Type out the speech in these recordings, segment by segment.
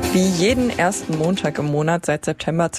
Wie jeden ersten Montag im Monat seit September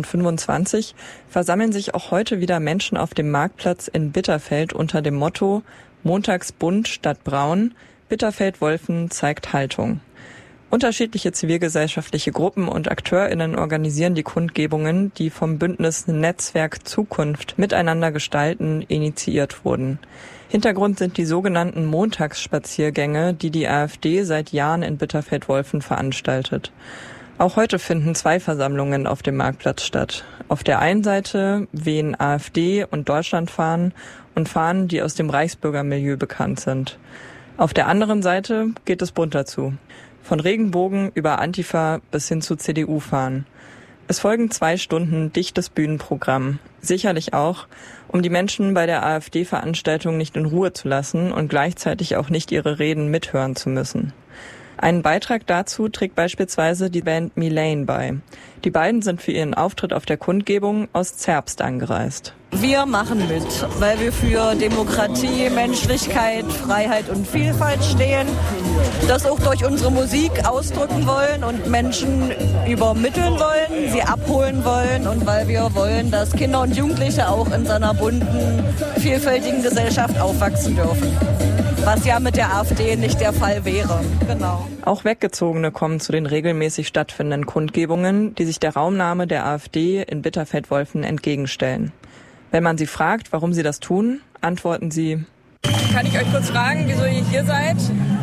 2025 versammeln sich auch heute wieder Menschen auf dem Marktplatz in Bitterfeld unter dem Motto Montags bunt statt braun, Bitterfeld-Wolfen zeigt Haltung. Unterschiedliche zivilgesellschaftliche Gruppen und AkteurInnen organisieren die Kundgebungen, die vom Bündnis Netzwerk Zukunft miteinander gestalten initiiert wurden. Hintergrund sind die sogenannten Montagsspaziergänge, die die AfD seit Jahren in Bitterfeld-Wolfen veranstaltet. Auch heute finden 2 Versammlungen auf dem Marktplatz statt. Auf der einen Seite wehen AfD und Deutschlandfahnen und Fahnen, die aus dem Reichsbürgermilieu bekannt sind. Auf der anderen Seite geht es bunter zu. Von Regenbogen über Antifa bis hin zu CDU-Fahnen. Es folgen 2 Stunden dichtes Bühnenprogramm. Sicherlich auch, um die Menschen bei der AfD-Veranstaltung nicht in Ruhe zu lassen und gleichzeitig auch nicht ihre Reden mithören zu müssen. Einen Beitrag dazu trägt beispielsweise die Band Milane bei. Die beiden sind für ihren Auftritt auf der Kundgebung aus Zerbst angereist. Wir machen mit, weil wir für Demokratie, Menschlichkeit, Freiheit und Vielfalt stehen, das auch durch unsere Musik ausdrücken wollen und Menschen übermitteln wollen, sie abholen wollen und weil wir wollen, dass Kinder und Jugendliche auch in so einer bunten, vielfältigen Gesellschaft aufwachsen dürfen. Was ja mit der AfD nicht der Fall wäre. Genau. Auch Weggezogene kommen zu den regelmäßig stattfindenden Kundgebungen, die sich der Raumnahme der AfD in Bitterfeld-Wolfen entgegenstellen. Wenn man sie fragt, warum sie das tun, antworten sie: Kann ich euch kurz fragen, wieso ihr hier seid?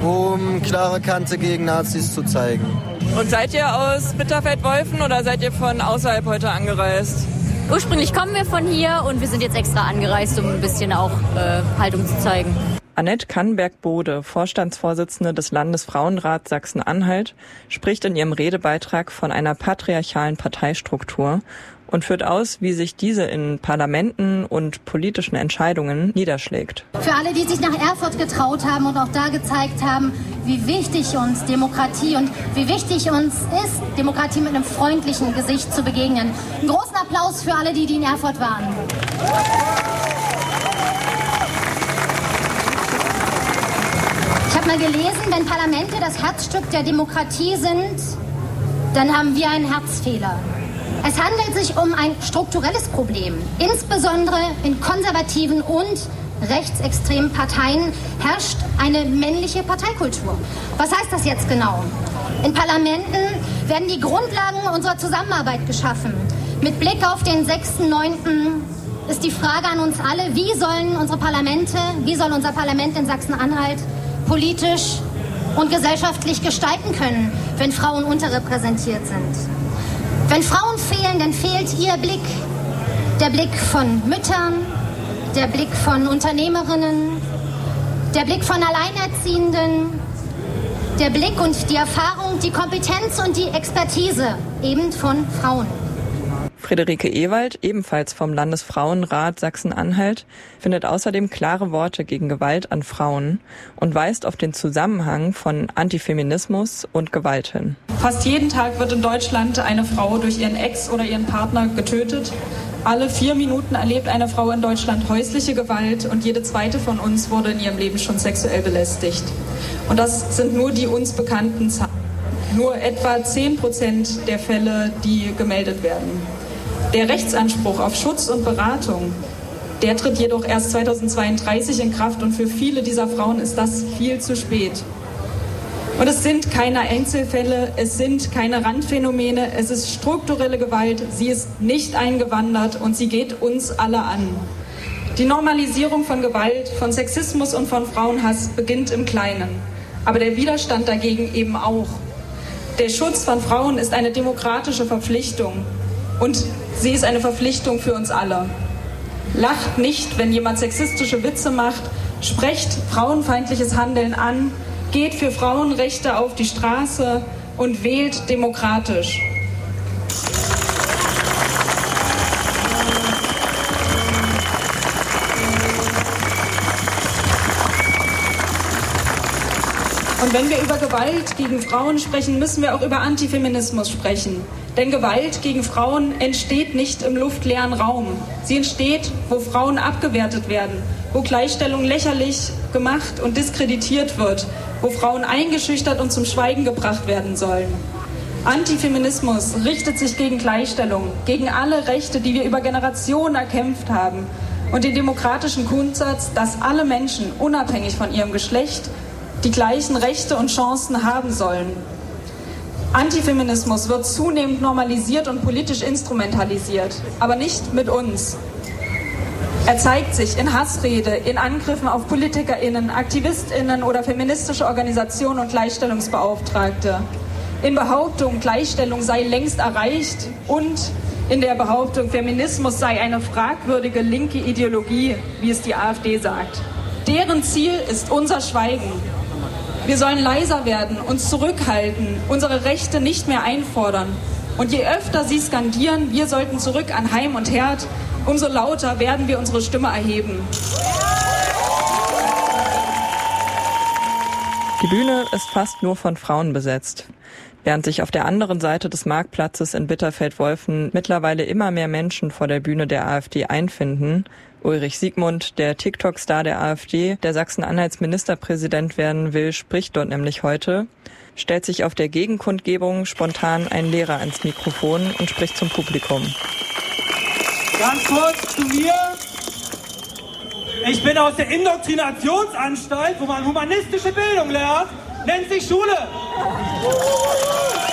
Um klare Kante gegen Nazis zu zeigen. Und seid ihr aus Bitterfeld-Wolfen oder seid ihr von außerhalb heute angereist? Ursprünglich kommen wir von hier und wir sind jetzt extra angereist, um ein bisschen auch Haltung zu zeigen. Annette Kannberg-Bode, Vorstandsvorsitzende des Landesfrauenrats Sachsen-Anhalt, spricht in ihrem Redebeitrag von einer patriarchalen Parteistruktur und führt aus, wie sich diese in Parlamenten und politischen Entscheidungen niederschlägt. Für alle, die sich nach Erfurt getraut haben und auch da gezeigt haben, wie wichtig uns Demokratie und wie wichtig uns ist, Demokratie mit einem freundlichen Gesicht zu begegnen. Einen großen Applaus für alle, die in Erfurt waren. Ich habe mal gelesen, wenn Parlamente das Herzstück der Demokratie sind, dann haben wir einen Herzfehler. Es handelt sich um ein strukturelles Problem. Insbesondere in konservativen und rechtsextremen Parteien herrscht eine männliche Parteikultur. Was heißt das jetzt genau? In Parlamenten werden die Grundlagen unserer Zusammenarbeit geschaffen. Mit Blick auf den 6.9. ist die Frage an uns alle, wie soll unser Parlament in Sachsen-Anhalt politisch und gesellschaftlich gestalten können, wenn Frauen unterrepräsentiert sind. Wenn Frauen fehlen, dann fehlt ihr Blick, der Blick von Müttern, der Blick von Unternehmerinnen, der Blick von Alleinerziehenden, der Blick und die Erfahrung, die Kompetenz und die Expertise eben von Frauen. Friederike Ewald, ebenfalls vom Landesfrauenrat Sachsen-Anhalt, findet außerdem klare Worte gegen Gewalt an Frauen und weist auf den Zusammenhang von Antifeminismus und Gewalt hin. Fast jeden Tag wird in Deutschland eine Frau durch ihren Ex oder ihren Partner getötet. Alle 4 Minuten erlebt eine Frau in Deutschland häusliche Gewalt und jede zweite von uns wurde in ihrem Leben schon sexuell belästigt. Und das sind nur die uns bekannten Zahlen. Nur etwa 10% der Fälle, die gemeldet werden. Der Rechtsanspruch auf Schutz und Beratung, der tritt jedoch erst 2032 in Kraft und für viele dieser Frauen ist das viel zu spät. Und es sind keine Einzelfälle, es sind keine Randphänomene, es ist strukturelle Gewalt, sie ist nicht eingewandert und sie geht uns alle an. Die Normalisierung von Gewalt, von Sexismus und von Frauenhass beginnt im Kleinen, aber der Widerstand dagegen eben auch. Der Schutz von Frauen ist eine demokratische Verpflichtung und sie ist eine Verpflichtung für uns alle. Lacht nicht, wenn jemand sexistische Witze macht, sprecht frauenfeindliches Handeln an, geht für Frauenrechte auf die Straße und wählt demokratisch. Und wenn wir über Gewalt gegen Frauen sprechen, müssen wir auch über Antifeminismus sprechen. Denn Gewalt gegen Frauen entsteht nicht im luftleeren Raum. Sie entsteht, wo Frauen abgewertet werden, wo Gleichstellung lächerlich gemacht und diskreditiert wird, wo Frauen eingeschüchtert und zum Schweigen gebracht werden sollen. Antifeminismus richtet sich gegen Gleichstellung, gegen alle Rechte, die wir über Generationen erkämpft haben und den demokratischen Grundsatz, dass alle Menschen, unabhängig von ihrem Geschlecht, die gleichen Rechte und Chancen haben sollen. Antifeminismus wird zunehmend normalisiert und politisch instrumentalisiert, aber nicht mit uns. Er zeigt sich in Hassrede, in Angriffen auf PolitikerInnen, AktivistInnen oder feministische Organisationen und Gleichstellungsbeauftragte. In Behauptung, Gleichstellung sei längst erreicht und in der Behauptung, Feminismus sei eine fragwürdige linke Ideologie, wie es die AfD sagt. Deren Ziel ist unser Schweigen. Wir sollen leiser werden, uns zurückhalten, unsere Rechte nicht mehr einfordern. Und je öfter sie skandieren, wir sollten zurück an Heim und Herd, umso lauter werden wir unsere Stimme erheben. Die Bühne ist fast nur von Frauen besetzt. Während sich auf der anderen Seite des Marktplatzes in Bitterfeld-Wolfen mittlerweile immer mehr Menschen vor der Bühne der AfD einfinden, Ulrich Siegmund, der TikTok-Star der AfD, der Sachsen-Anhalts Ministerpräsident werden will, spricht dort nämlich heute, stellt sich auf der Gegenkundgebung spontan ein Lehrer ans Mikrofon und spricht zum Publikum. Ganz kurz zu mir. Ich bin aus der Indoktrinationsanstalt, wo man humanistische Bildung lernt. Nennt sich Schule.